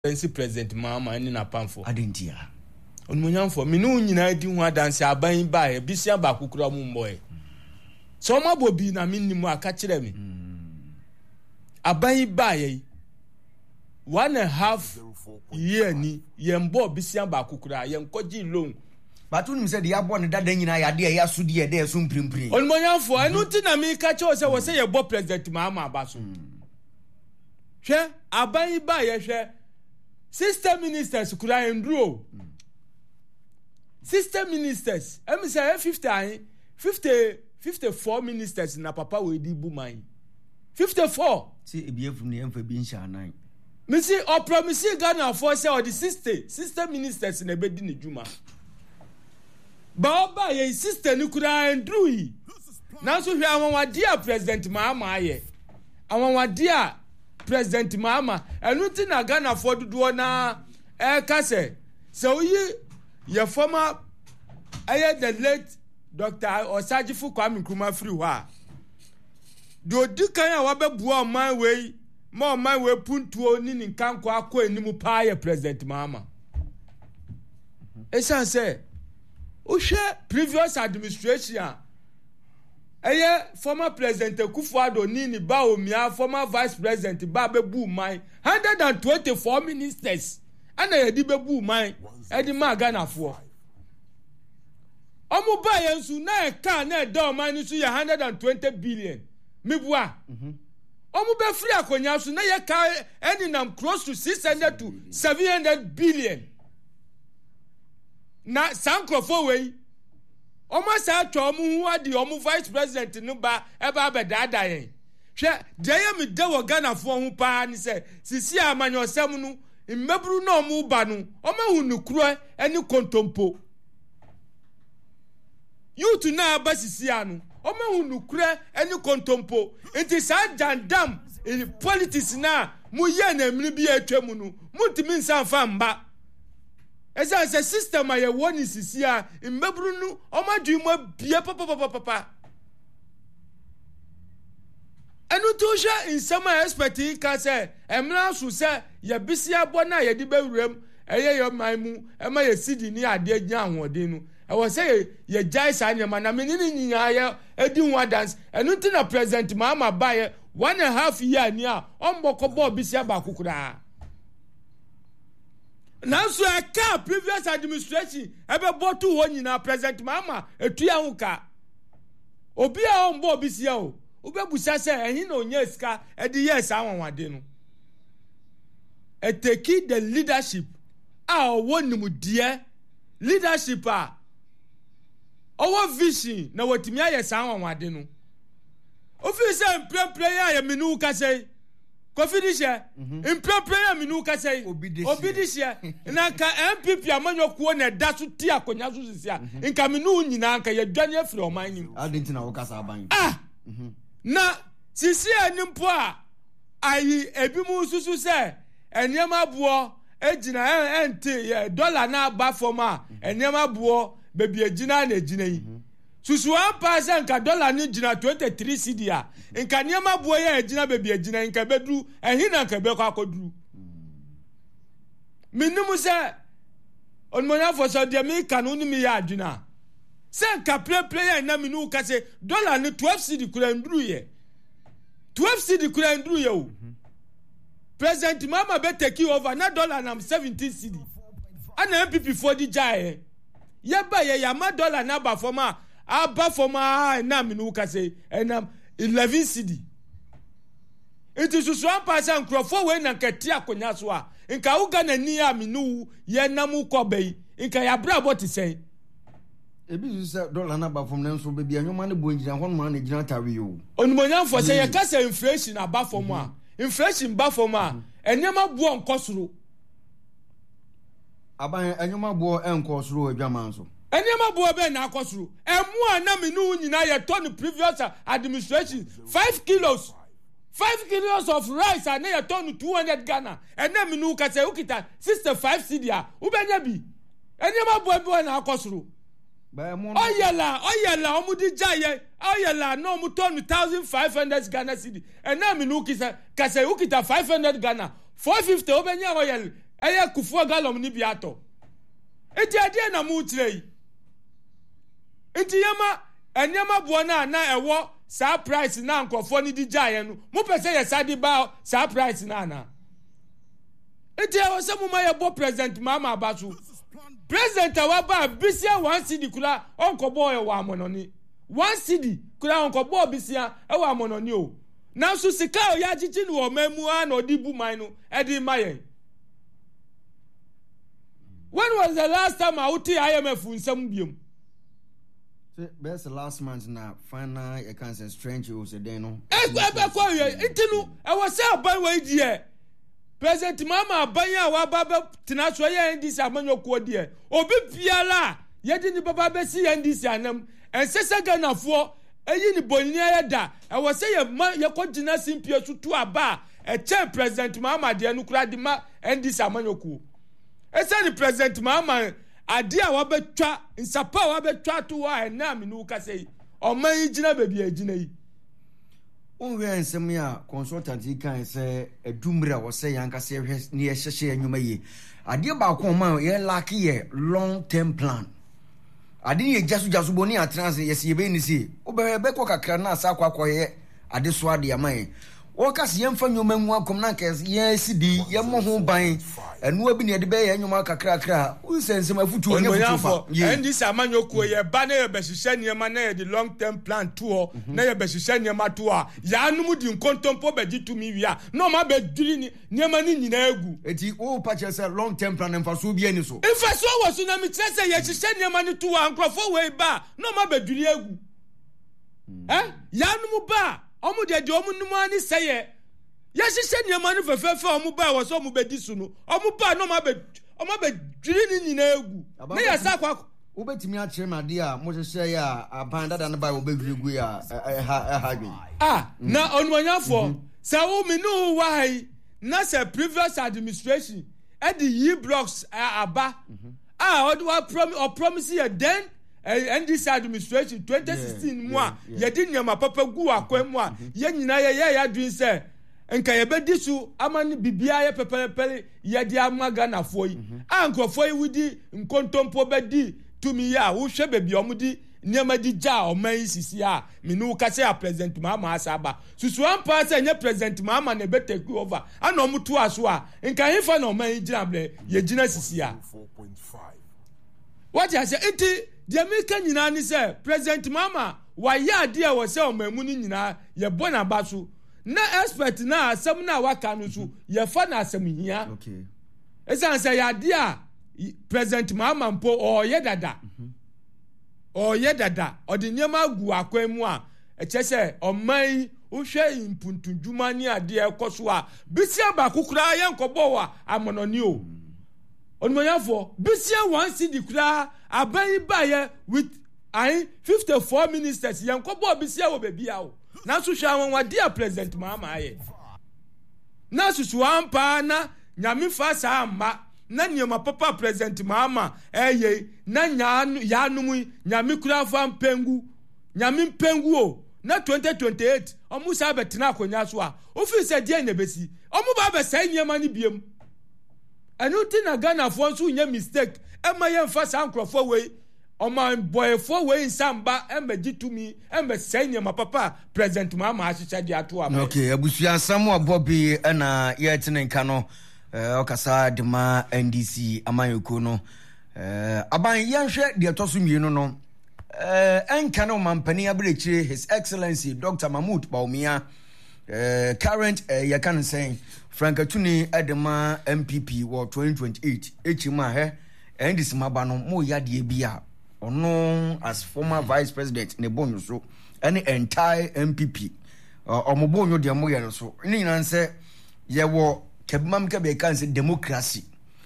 President Mahama ni na pamfo adentia onmunyamfo me no nyina di ho adanse aban ba e bisia ba kokura mu mboe so ma bobi na minnimu aka kire me aban ba ye 1.5 year ni yembo bisia ba kokura yenkoji loan batu nim se de abo ne dada nyina ya de ya so de de so mprimpri onmunyamfo enu ti na me ka che o se wo se ye bo President Mahama abaso hwe aban ba ye hwe Sister ministers kura enduro. Sister ministers, emi say 54 ministers na papa we di buman. 54. See ebiefum ne emfa bi nsha nan. Me see o promise Ghana for say o the sister ministers na be di ne djuma. Ba oba ye sister ni kura enduro yi. Na so hwe anwade a President Mahama aye. Anwade a President Mahama enuti na Ghana for dodo na kase so ye former the late Dr. Osajifu Kwame Nkrumah free wa do dikan a wabebu oman we ma oman we puntuo ni nkanko akọ enimu pa ye President Mahama esan say o hwe previous administration former President Kufuor ni ba omia former Vice President ba bebu man 124 ministers ana yedi bebu man edi ma Ghana fo omu ba yensu na e ka na do man ni so ye 120 billion mebua omu be free akonya so na ye ka eni nam close to 600 to 700 billion na sankrofo we Omo sa atwa omo hu ade omo Vice President no ba eba abedada yen hwe de ye me de wo Ghana fo hu pa ni se sisi amanyo osem no mmeburu na omo ba no omo hu nukuro eni kontompo youth na ba sisi anu omo hu nukuro eni kontompo enti sa jandam in politics na mu ye na emri bi atwa mu no mutimi nsan fa mba esa se system aye woni sisi a mmeburu nu omadu mo bie papa enu to sha insama expect ka se emra su se ye bisia bo na ye di bewurem eye yo manmu ema ye sidi ni ade agya ahode nu e wo se ye jai sa nyama na menini nyinya ye edi hu dance enu ti na President Mahama ba ye 1.5 year ni a omboko bo bisia ba kokura now so a car previous administration ebe botu ho nyina President Mahama etua ho ka obi a on bo bisia o obebusa se ehin na onye sika e di yes anwanwade no eteki the leadership a wonimu die leadership a owo vision na wotimi ayesa anwanwade no ofisi emprempre ya ye minu ka sei Kofidisha imprepare minu ka sei obidisha na ka MPP amanyo kuo na da so ti akonya so sisia nka minu nyina nka ye dwane afiri omanyim adenti na wokasa aban na sisia nimpo a ayi ebimu susu se eniema buo ejina ente dollar na aba forma eniema buo bebi ejina na ejina yi susu 1% nka dollar ni jina 23 cedi a nka niema buo ya ejina bebi ejina nka bedru ehina nka be kwa akodru minimu se onmonya for so de mi kanu ni mi ya adwina se nka player na minu ka se dollar ni 12 cedi kura ndru ye 12 cedi kura ndru ye o President Mahama be take over na dollar na 17 cedi ana MPP for di jae ye ba ye ya ma dollar na ba forma aba forma na minu ka se enam 11 cedi it is so 1% crofo we na nkati akonya so a nka uga na ni a minu ye namu kobai nka ya bra boti sei ebi se dollar na ba form na nso be bia nyoma ne bo njira hon ma na jina tawe yo onimonya fo se ye ka se inflation aba form a inflation ba form a enyema buo nkosoro aban enyoma buo enkosoro adwaman so enyema buo be na akosoro emu a na minu nyina ye turn previous administration 5 kilos of rice and you turn 200 Ghana and then minu ka say ukita 65 cedi a ubenya bi enyema buo na akosoro ba emu oyela omudi jaye oyela no mu turn 1500 Ghana cedi and then minu ka say ukita 500 Ghana 450 obenya oyel eye kufuo galom ni bi ato enti ade na mu tirei enti yama bo na ewo sa price na nkofo ni di jaye no mu pese ye sadi ba sa price na enti e se mu ma ye bo president mama abasu president awaba bisia 1 cedi kula onkobo ye wa amononi 1 cedi kula onkobo bisia e wa amononi o na so sika o ya chichi no mamu na odibu man no e di maye. When was the last time Auti IMF in some biom? Best last month na final a cancer strange was a deno. Itinu, I was say by way dear. President Mama Banya Wababa Tinaswaya and this Amanyo Quadia. Obi Piala, yet in the Baba Bessie and this Yanam, and Sessagana for a Unibonia da. I was say a man your continent simply to a bar, a chair President Mama Dianukradima and this Amanyoku. Esa ni president mama adia wa betwa nsapa wa betwa to wa na me nu ka sei o man yigina baby agina yi onwe ensem ya consultant kan se edumra wo se yanka se hwe ne ye hyehye anwuma yi ade ba ko ma ye lack ye long term plan ade ye jasu boni atranse ye se ye be ni si be ko kakra na asa kwakoye ade so ade amaye wo ka se yemfa nwoma nwu akom na ka ye sidi ye mo ho ban enu abi ne de be ye nwoma kakra usensem afutu onye futu and this amanyoku ye ba na ye be hihye niema na ye the long term plan to na ye be hihye niema to ya anum di nkontompo be gitu mi wi a no ma be duri niema ni nyina egu eti wo pa che se long term plan emfa so bi ani so emfa so wo so na mi kire se ye hihye niema ni to ankrofo we ba no ma be duri egu ya anum ba omu de omu numu ani seye ya hihye niema ni fefefe omu ba wo so omu be disu no omu ba no ma be duri ni nyina egu na ya sa kwa ubetimi a kire made a mo hihye ya aban dada na ba wo be duri gu ya ha dwen na onwanyafo sa wo mi no wai na se previous administration at the ye blocks aba promise ya then and this administration 2016 moi ye di nyama papa gu akwa mu a ye nyina ye ya dwen se nka ye be disu amani bibia ye pepele ye di amaga na fo yi ankofo yi wudi nkontompo be di tumi ya wo hwe bebi omudi nyama di ja oman sisi a minu ka se a president mama asaba susu ampa se nye president mama na be take over ana omutu aso a nka hifa na oman gira ble ye gina sisi a what you say enti de meka nyina ni se president mama wa ya de a wo se omamu ni nyina ye bona baso na expert na asem na waka no so ye fa na asem hia okay esa se ya de a president mama mpo o ye dada oye dada odi nyema gu akwan mu a eche se oman uhwe impuntudwuma ni ade ekoso a bisia ba kokura ye nkobo wa amononi o onmonyafo bisia 1 cedi kura aban ba ye with 54 ministers ye nkobo bisia wo bebia o na so hwa won wade a president mama aye na susu ampa na nyame fa sa amma na nyoma papa president mama na ya numu nyame kura fa mpengu nyame mpengu o na 2028 omu sa betina akonya so a office de anya besi omu ba be sai nyema ni biem anu ti na Ghana fo nso nya mistake ema ye mfa sa nkrofo we oma boy fo we nsamba embe gitumi embe sai nyema papa president mama ahyehyɛ de ato ama okay abusuan samu abobi na ye tene nka no okasa dema NDC amayoko no aban yanhwe de toso mienu no enka no mampani abrechire His Excellency Dr. Mahmoud Bawumia current yakan saying Frankatuni Edema MPP wo 2028 echima NDC mabano mo yade bia ono as former vice president ne bonyo so any entire MPP omobonyo de mo ye so ni nyina nse ye wo kebimam ke be kan se democracy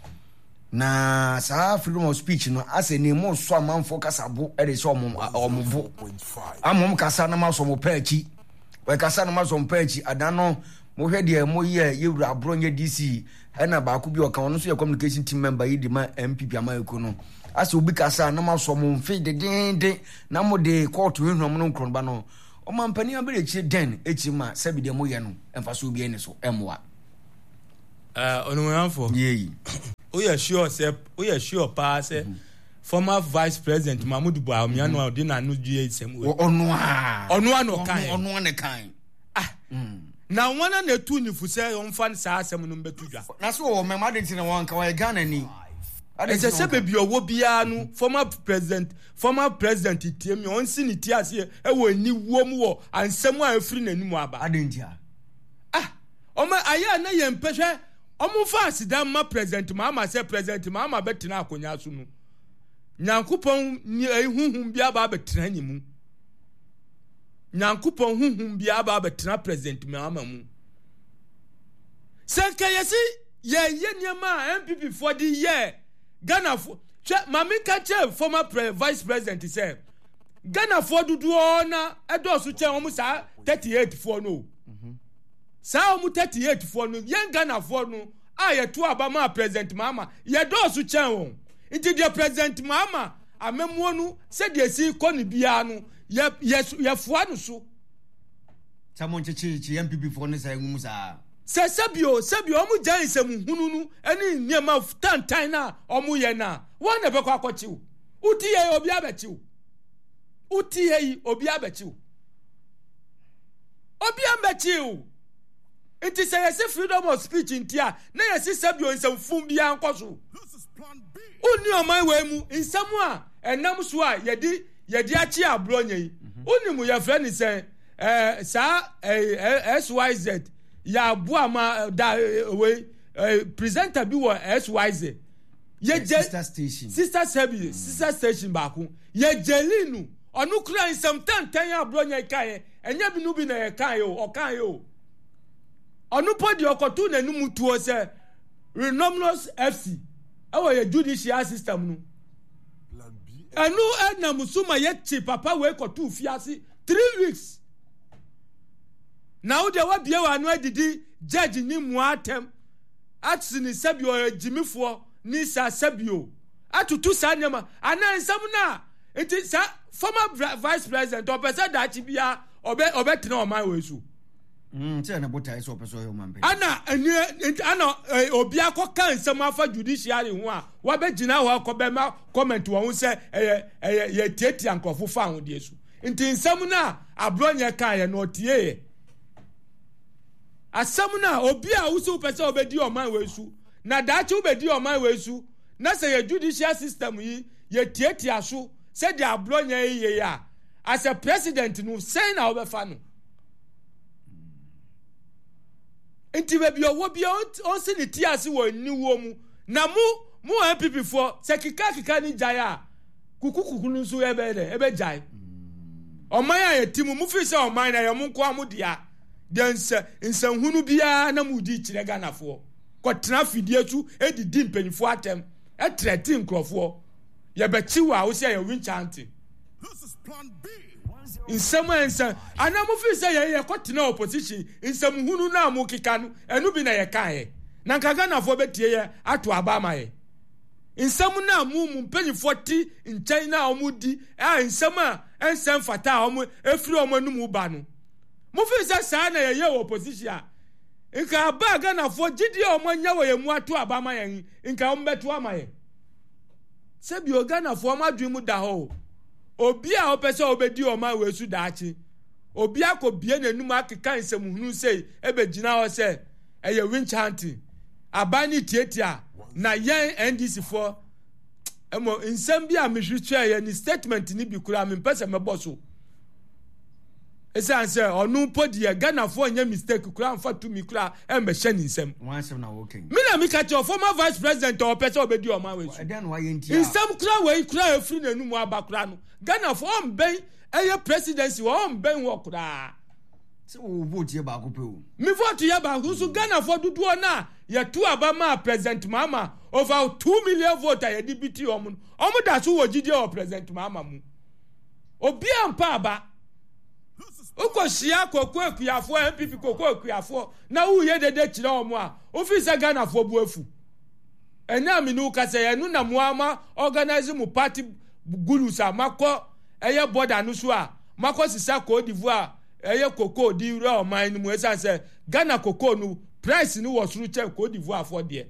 na sa freedom of speech no ase ni mo so amanfo kasabo e de so omobo amom kasa na maso mo paachi we kasa na maso mo paachi adano mo hwe de mo ye yewura abronye DC na ba ku bi o kan no so ye communication team member yi di ma MPP amayeko no ase obi kasa na maso mo mfe de na mo de court we hunu no nkron ba no o mampani abere chi den echi ma sabi de mo ye no emfa so obi ene so emwa Onuwanfo. Yeah. We sure pass former vice president Mahmoud Buhari no dey na no due isem we. Onwa no kan. Na wana na tu ni fu say on fan sa asem no betu dwa. Na so o me madenti na wan ka wa Ghana ni. Ese se bebi owo bia no former president tie me on si ni tie ase e wo ni wo mu wo ansem a afiri nanimu aba. Adenti a. Oma aya na ye mpehwe omo fa asidam ma president Mahama say president Mahama betina akonya so no. Nyankopon ni huhum bia ba betina nyimu. Nyankopon huhum bia ba betina president Mahama mu. Senka yesi ye niema MPP for the year Ghana for mami kache former vice president say Ghana for dudu na edo so che omo sa 38 for no. Sa omo 38 for no yen Ghana for no ye to abama president Mahama ye do so chen won. Inti the president Mahama amemwo no se de si koni bia no ye fo no so. Samon chechi MPP for no say ngum sa. Se sabio omu jan sem hununu eni niema tantan na omu ye na won na be kwa kwachi wo utie obi abechi wo utie obi abechi wo it is a freedom of speech intia na yesi sabio nsem fun bia nkoso uni oman we mu nsem a enam so a yedi achi abronya yi uni mu ya friend say sa SYZ ya bua ma da we presenter bi wo SYZ ye sister station ba ko ye jelinu onu kura nsem tantan abronya kai enya bi no bi na ye kai o kan yo onu podi okotu na numu tuo se Renominous FC awo ye judicial system no anu na musuma ye chi papa we kotu fiase 3 weeks. Now there wa bia wa no adidi judge ni mu atem atsini sabio jimifo ni sa sabio atutu sa nyama ana nsam na enti sa former vice president o pesa da chi bia obetena o man we su say na botai so pesa o man be ana obi akoka nsam afa judiciary ho a wa be gina ho akobe ma comment wo say ye tieti ankofo fa ho de su enti nsam na abronya kan ye no tie asamuna obi a wusu pese obedi oman wesu na dachi obedi oman wesu na say judicial system yi ye tietia so say the abronya ye ya as a president no say na obefa no enti be bi owo bi on se ni tiase wo ni wo mu na mu MPP for say kika ni jaya kukukuku no so ebe jai oman ya yetimu mu fi say oman na ye mu nko amudia dense nsanhunu bia na mudi kire Ganafo kwotena fidie tu edidi mpanifo atem etreti nkrofo ye bechiwa wo se ye winchanti nsan anamu fi se ye kwotena opposition nsamhunu na amu kika no enu bi na ye kan ye na nka Ganafo betie ye ato abama ye nsamu na amu mpanifo ti nchen na omudi nsam ensam fata omu efiri omanum ba no mufi se sa na ye opposition nka ba Ganafo gidi omanya wo ye mu ato abama ye nka ombeto amaye se bi Ganafo amadwemu da ho obi a opese obedi oma wesu daachi obi akobie nanum akeka nsamuhunu sei ebegina ho se eye winchanti abani tietia na yen NDC for emo nsam bi a mehwetwe ye ni statement ni bi kura me pese meboso esa se onu podi ye Ganafo nya mistake kura amfa to mi kura embe hye ni nsam wan sem na working me na mi ka che former vice president o pese obedi oma wesu eden wa yentia nsam kura we kura efiri nanum abakura no Ganafo omben eye presidency wo omben wo kura se wo vote ye ba ko pe o mi vote ye ba ko so Ganafo dudu na ye tu abama president Mahama over 2 million voter ye dibiti omu da so wo gidi o president Mahama mu obi ampa aba ukoshia kokko akuafo MPP kokko akuafo na wu ye dede kire omu a ofisa Ganafo buafu enya mi nu ka se ye nu na muama organize mu party gulusa mako eye border no so a mako sisa Côte d'Ivoire eye kokko di re o man mu esa se Ghana kokko nu price ni was through check Cote d'Ivoire for there.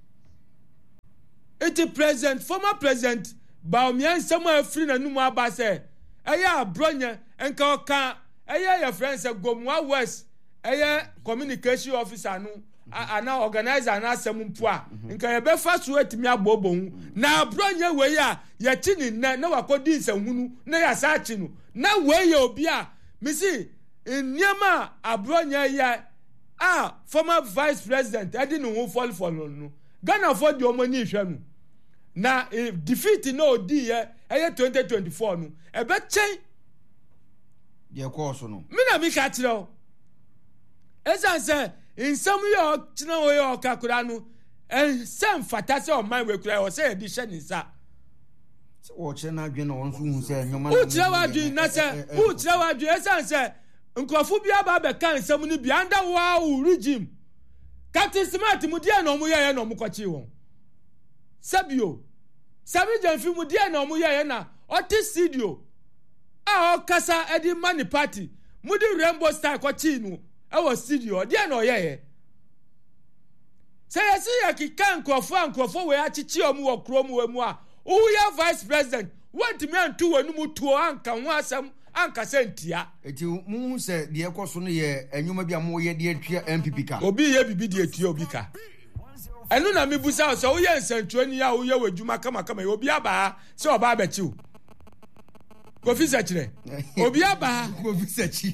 It former president Baumian somewhere free na numu abase. Eya abronya enka oka eya your friends Gomwa West eya communication officer no ana organizer na asem a nka ye be fa so atimi abobon na abronya we ya ye chi ni na wakodi nsahunu na ya sa chi no na we ye obi a misi nniema abronya ya former vice president adi no ho fall for no Ghana for the omani hwe no na defeat no di ye 2024 no e be chen ye course no me na mi ka kire o esanse nsam ye kina o ye okakura no ensam fata se o man we kura o se di hye nisa se o kire na adwe no won so hu se nyoma o kire wa adwe na se o kire wa adwe esanse nkrofo bia ba be kan nsam ni bia nda wa regime Captain Smart mu dia na omu ye na omu kwachi won Sabio Sabi Janfi mu dia na omu ye na oti studio okasa edi money party mudi Rainbow Star kwachi nu e wo studio dia na oye say yesi ya kikan nkrofo we achichi omu wo krom we mu a uya vice president want me antu wanu mu tuo anka ho asem anka sentia eti mu se de ekoso no ye enwuma bia mo ye de atwa MPP ka obi ye bibi de atua obi ka enu na mebusa so wo ye nsantuani ya wo ye wadwuma kama obi aba se oba abachiu Kofi Sechire obi aba Kofi Sechi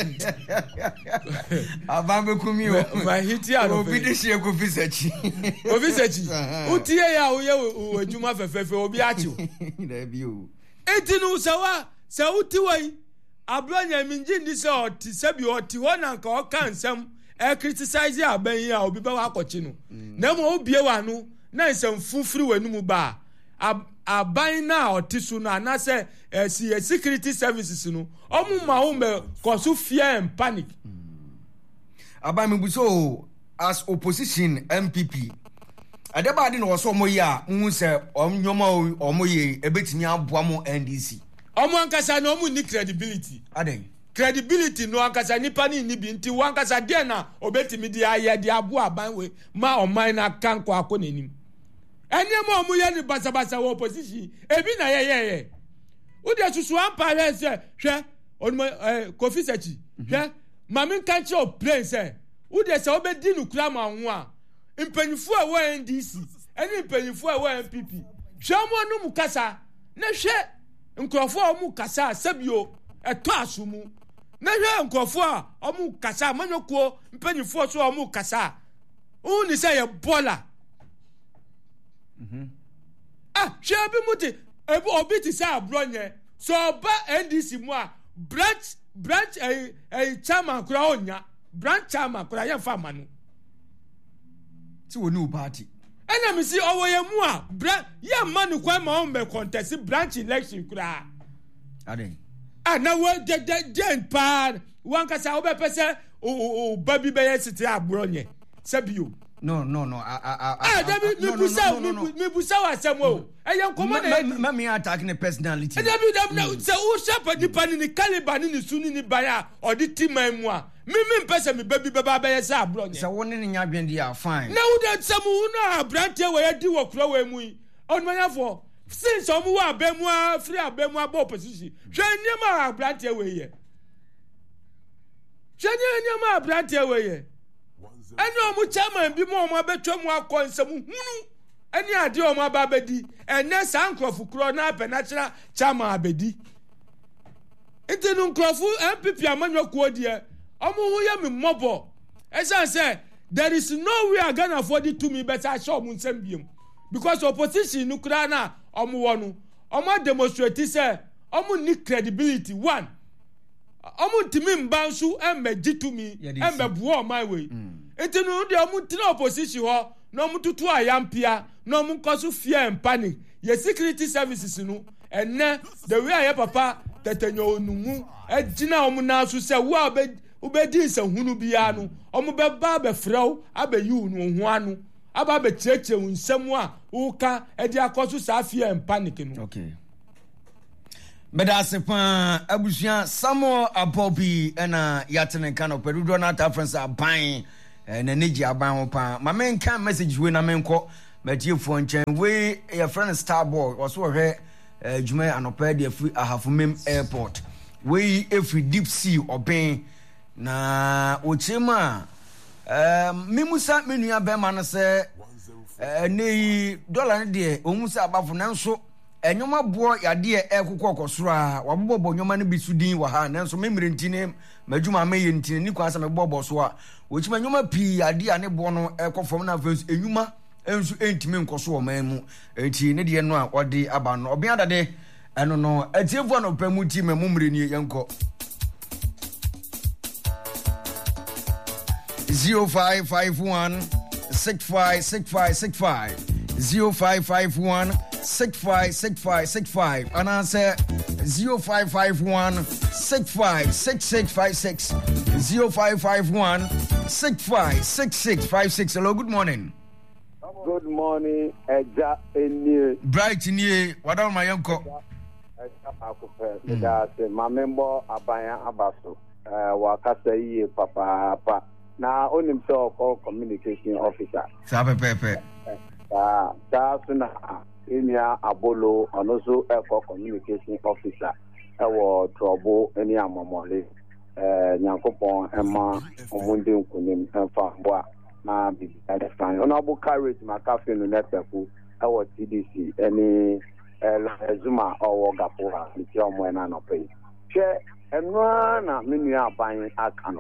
abambe kumi o ma hiti aro obi de she Kofi Sechi utie ya wo ye wadwuma fefefe obi achiu da bi o etinu sawa sa uti wai abronya minji ndi se oti sabi oti ho na nka o kan sam criticize aban ya obi ba wa akọchi no na mo obie wa no na nsam fufuri wanu mu ba aban na oti su no na se security services no omu ma o me cause fear and panic aban me buso as opposition MPP adebade no so mo ya hu se omnyoma omoye ebetimi aboa mo NDC omo ankasa na omu ni credibility aden credibility no ankasa nipa ni bi nti wankasa de na obetimi de aye de abo aban we ma oman na kanko akonanim enema omu ye ni basabasa wo opposition ebi na ye udi asusu ampare se hwe onmo Kofi Sechi hwe mamin kanche o play se udi se obedi nu kura ma ho a mpanyifu a wo NDC eni mpanyifu a wo MPP hwe mo no mu kasa na hwe nkrofo a mu kasa sabio eto asumu na hwe nkrofo a omu kasa manyokuo mpanyifu so omu kasa uni say ye bola hwe bi muti ebu obi ti say abronye so ba NDC mu a branch chairman kura onya branch chairman kura ye fa manu ti woni u party ena mi si owoye mu a ye manu kwa ma on be contest branch election kura aden na we de pa wan ka sa obe pese o baby be yesiti abronye sabio no David me busa wa semo eye nkomo na me attacking the personality David se o shepa di pani ni caliber ni suni ni baya odi timan mu a me pese me baby baba be yesa abronye se woni ni nyadwen dia fine na wo de semu na abrante we di wo kro we mu onmanyafo since omu wa abemu a free abemu abo opposition hwe nyema abrante we ye eni omu chairman bi mo omu abetwa mu akonsam hunu eni ade omu ababedi ene sankrofu kro na penachira chairman abedi itinu nkrofu MPP amanyoku odie omu hu ye me mobo esa say there is no way Ghana for the to me better show omu nsem biem because opposition nu kra na omu wonu omu demonstrate say omu ni credibility one omu timi mbansu emegitumi embebuo my way etinu de omu tina opposition ho na omu tutu ayampia na omu kosu fear and panic ye security services nu enne the way aye papa tetenyo onumu ejina omu na so se wo obedi nsahunu bia no omu beba be frew abeyu nu ho anu aba be cheche nsemu a uka edi akosu sa fear and panic no okay Bedasepa abusia Samuel Abobi ena yatene kano perudo na ta friends aban na neji aban ho pa ma men kan message we na men ko matie fo nchen we your friend Starboy also hwe Juma anopa de afi Ahafumem airport we every deep sea oben na ochema memusa menua be ma no se nei dollar de omusa abafo nanso enyoma boo yade ekokokosoro a wabobo nyoma no bisudin wa ha nanso memire ntine madwuma meye ntine ni kwansa mebobo so a ochema nyoma pi yade a ne bo no ekofom na fensu enyuma ensu entime nkoso o mamu enti ne de no a ode aba no obia dade eno no atiefo no pamu ti memumre ni yenko 0551 656565 0551 656565 and answer 0551 656656 0551 656656. Hello, good morning. Good morning, Eja Eni. Bright in what are my uncle? My member Abaya Abaso, Wakasa Papa. Now, on himself, called communication officer. Sabe Pepe. Suna Inia Abolo, and also a communication officer. Our trouble, any amamole, Yankopon, Emma, Omundi Kunim, and Famba, na be fine. Honorable courage, McAfee, and Netaku, our TDC, any Zuma or Gapura, the John and pay. Share and run a minia buying a canoe.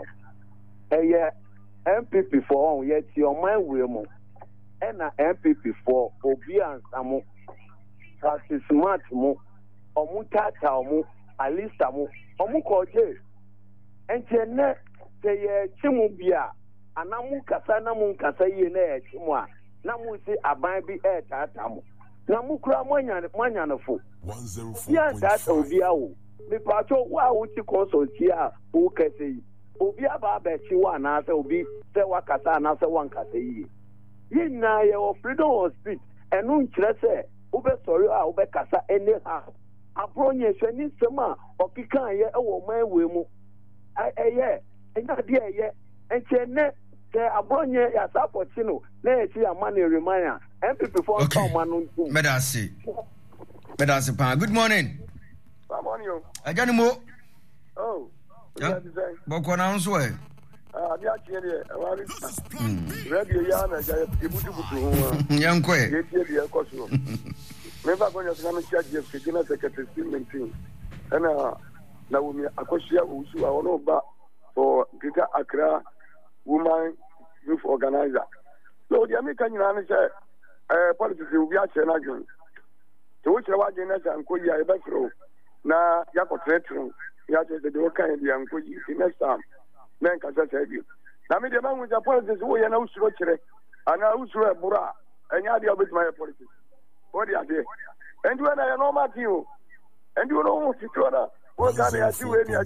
MPP for yet your mind will and MPP for obedience amo practice smart mo omutata mo alista mo omukoje enchene te chimu bia anamu kasa na mu kasa ye na chimu a na mu si aban bi tata mo na mu kura mwanya no fo 104 ya tata obia wo me pacho wa wo ti consult ya wo kase obi aba abechi wa na se obi se wakasa na se wankasa yi na ye of freedom of speech enu nkyere se obe sorry a obe kasa ene ha abronye hwani sema okika ye ewo manwe mu eye enya de eye enchene te abronye ya support no na echi amane remaya MPP for manu ntu medasi pa good morning. Good morning. Ajanimo. Oh. Boko na nso e. Abi akire e wa ri. Radio ya na ja ibutu butu ho. Yanko e. Ye tie bi e koso. Me ba gonya na me charge e kina secretary maintain. Na wo mi akosia usu a wono ba for Greater Accra Women Youth Organizer. So the American nyina ne say politics will be a chena gun. To which wa gena san ko ya e ba fro na yakotretru. Ya just the kind the uncle next time. Men can just have you. Now, me the man with the politics who are now structured and now usura bura and you are with my politics. What are they? And when I know Matthew, and you know what what can I do any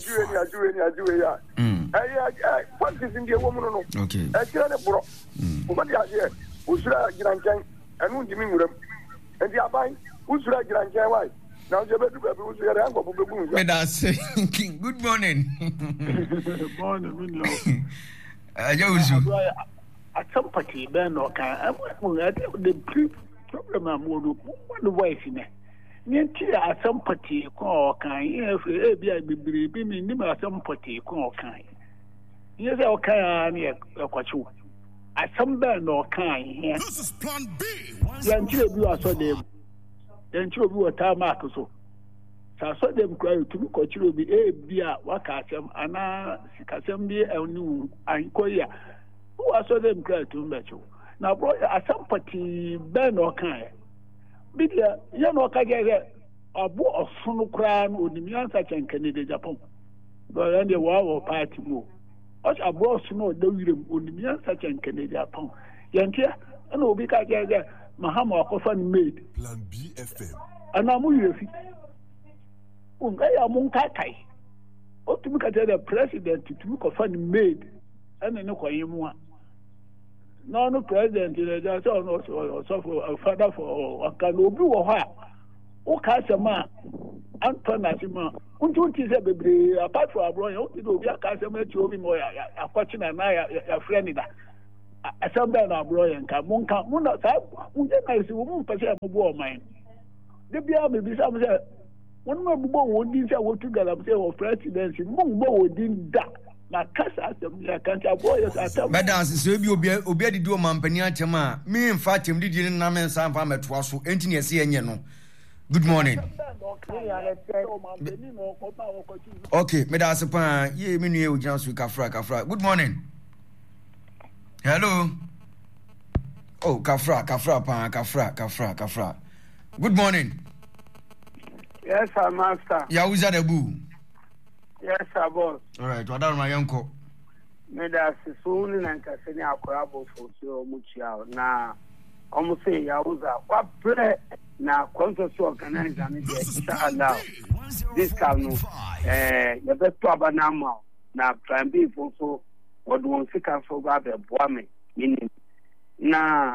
politics in the woman? Okay. I tell the bro. What are they? Usura Giranjan and Undimurum and the Abai, Usura Giranjan wife. Now, good morning. Good morning. At some party, Ben or can the problem I'm one wife in it. At some party, call kind, be me, at some party, call kind. Yes, okay, at some Ben or kind. This is plan B. You are so them. Then you will tell Marcus. So I saw them cry to me, coach will be a beer, Wakasam, Anna, Sikasam, and new, and Koya. Who I saw them cry to me. Now, bro, at some party, Ben or kind. Bidia, you know, Kaja, a boy of Sunu Crown would be such and Canada, Japan. But then the war party move. Us a bro snow, though you would be such and Canada, Japan. Yantia, and will be Kaja. Mahama Kofan made Plan B FM. And I'm with you. Among Kakai. What to look at the president to look Kofan made and then look at him. No president is just also for a father for Kanobu or her. O Casama, Anton Nasima, Untu apart from a brother, you know, we are Casama to him or a fortune and I, a friend. assemble na abro yenka monka mona sa unje na isi wo mun pese abubu o man de bia me bisa me say won ma bubo wo din say wo tu gala say wo presidency mun bo wo din da na kasa asem ya kan ta boy atam Madam so bi obi adidi o mampani atem a me mfa atem didi na me nsa mfa metoa so enti ne ese enye no. Good morning. Okay, me da sepa ye me nu e ogina so kafra. Good morning. Hello. Oh, kafra. Good morning. Yes, sir, master. Yawuza debu. Yes, sir, boss. All right, wadar ma yanko. Me da sisuni na nkase ni akorabo fosio muchia na omuse Yawuza kwa pre na kwanza so organize ni inshallah. This time no the best abanama na plan B foso wodwon sika so ba be boa me nini na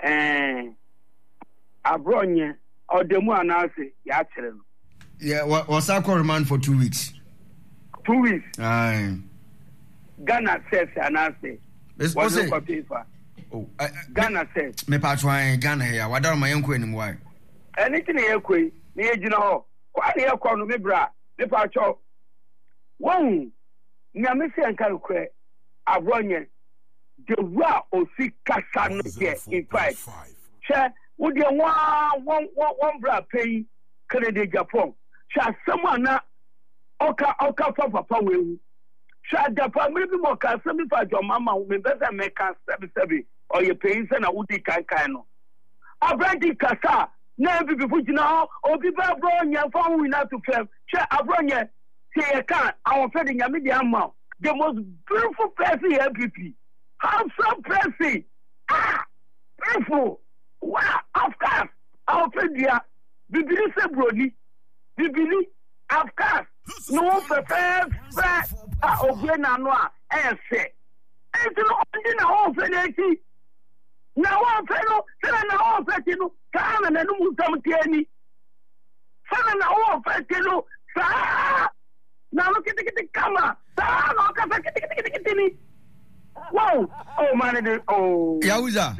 abronye odemu anase ya kire no. Yeah, was I call remand for 2 weeks? 2 weeks. Aye. Ghana says anase. It's also paper. Oh, Ghana says. Me patwa Ghana here. Wadar ma yanko enim why? Anything here kwe ni ejina ho. Kwa ni yakọ no me bra. Me patwa. Won nyame se anka kwe abronye the wa osi kasa no here in fact. Che wo de one bra pay Canada Japan. Cha someone oka papa wewu. Cha Japan me bi mo ka semi fa jo mama me beza me ka sebi o ye pay se na udi kan no. Abrandi kasa na bi fujina obi ba bro nya fa wi na to fem. Cha abronye say e kan awon fe de nyame de ama. The most beautiful person here PP. Handsome person. Beautiful. Wow, of course. Our friend here. Bibili se broni. Bibili, of course. No prefer ogwe na no a ese. Enti no ndi na o fe na na o fe no, se na o fe ti no, ka na no mu sam tiani. Se na o fe ti no, sa na no kiti kama. Sa no ka fe kiti ni. Wow, oh man, oh. Yawuza.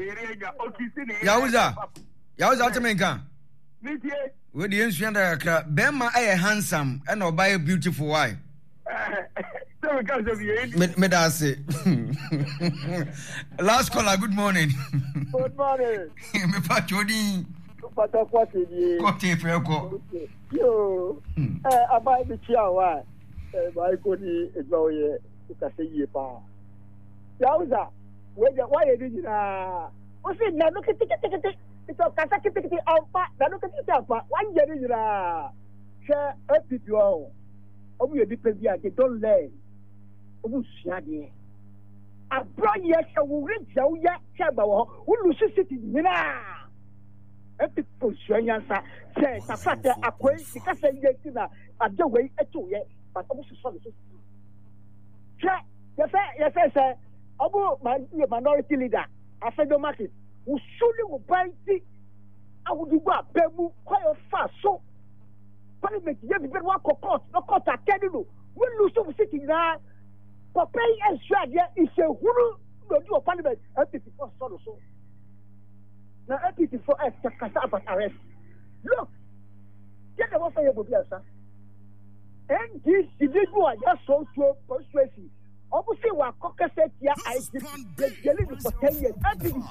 Yawuza temenka. Mitie. We the ensuanda kra bema aye handsome and obaye beautiful why? So we can say me da say. Last caller, good morning. Good morning. Me pa chodi. Pata kwati di. Kote freko. Yo. Abai bi chia wa. Bai ko ni ejoye ukase yie pa. Yawuza, why you did what's it? Now look at it. It's a Kazakh alpha. Now look at it alpha. 1 year, share a people. Oh, you depend here. They don't learn. Oh, shady. A brown yes, I will reach out yet. Chabao, who loses city. Mina. A people showing answer. Say, a fatter, a quay, because I get dinner. I don't wait at 2 years, but almost so. Yes, sir. Obo minority leader afedo market usuli ubanti awuduba bemu kwayo fa so parliament ye bi wa court no court atenu we lose to city na pay extra there is a huru no do parliament MP4 so na MP4 kasa about arrest look get the one for your body sir and this individual just so persuasive. Obviously, we are caucusing here. I did for 10 years. I don't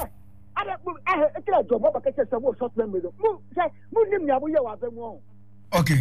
job about some short memory. Okay.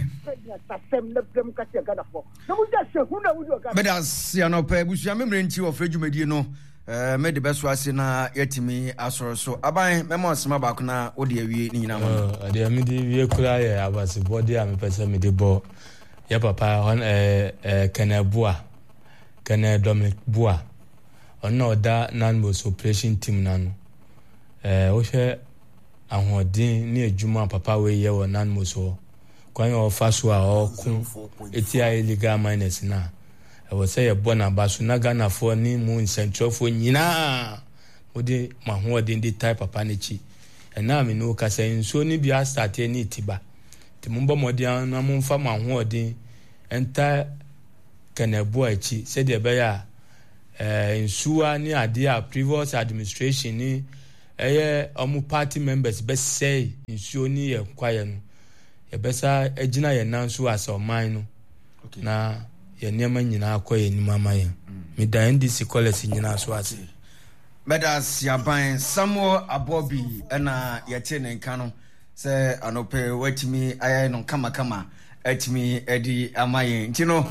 But as you know, we are members of Freddie Medino. Made the best was in yet me as so. Abai, Memo Smaba Bakuna, Odia, we know. The Amidi, we I was a body, I'm a person with the ball. Ya papa on Kenabua. Kene Dominic Bua ono da nanbos operation team nano wo hwe ahodin ni adwuma papa we ye wo nanbos ho kwan yo fa so a okun etia illegal miners na wo say ye bona baso na Ghana fo ni mu nsentrofo nyina odi mahodin di type papa ne chi na me no ka say nso ni bia start ni tiba timumbo modian na mumfa mahodin enta Kenabua chi said the bear nsuwa ni ade a previous administration ni omu party members be say nsuo ni ye kwaye no ye besa agina ye nanso asa oman no na ye niam nyina akoye ni mama ye me da NDC college nyina so ase Medas Yaban Samuel Abobi na yɛte ne nka no sɛ anope watimi ayɛ no kama atimi edi amaye nti no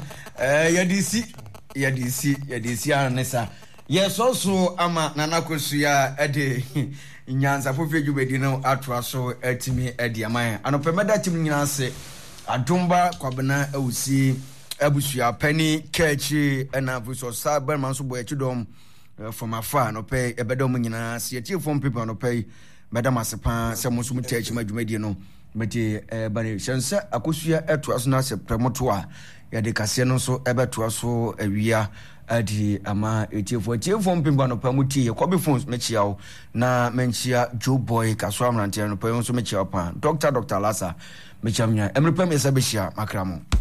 yɛdisi anesa yɛsɔso ama nanakosu ya ɛde nyansa fofie dwubedi no atoa so atimi edi amaye anope meda tim nyina se adomba kwabena awusi abusua pani kachi na vuso sabar manso boyachidom from afar no pay ebedom nyina se yeti from people no pay madam asepa se mo so mutachi madwumadi no meti bane hyense akosua etoa so na se premoto a yade kase no so ebetoa so awia adi ama etifo people no pamuti kobi phones mechiawo na menchia Joe Boy kaso amrante no pay so mechiawo pa Dr. Lassa mechamnya emrepam esabehia makramo